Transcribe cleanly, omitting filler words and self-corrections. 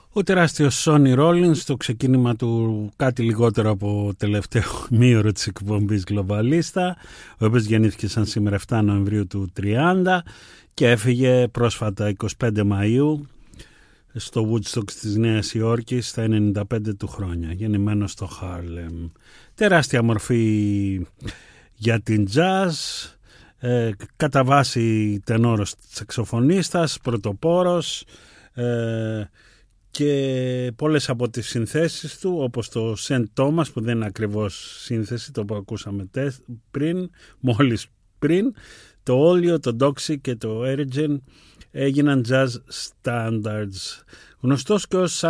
Ο τεράστιος Sonny Rollins στο ξεκίνημα του κάτι λιγότερο από τελευταίο μήωρο της εκπομπής Γκλοβαλίστα, ο οποίος γεννήθηκε σαν σήμερα 7 Νοεμβρίου του 30 και έφυγε πρόσφατα 25 Μαΐου στο Woodstock της Νέας Υόρκης στα 95 του χρόνια, γεννημένος στο Χάρλεμ. Τεράστια μορφή για την jazz, κατά βάση τενόρος σαξοφωνίστας, πρωτοπόρος, και πολλές από τις συνθέσεις του, όπως το Saint Thomas, που δεν είναι ακριβώς σύνθεση, το που ακούσαμε μόλις πριν, το Olio, το Doxy και το Origin έγιναν jazz standards. Γνωστός και ως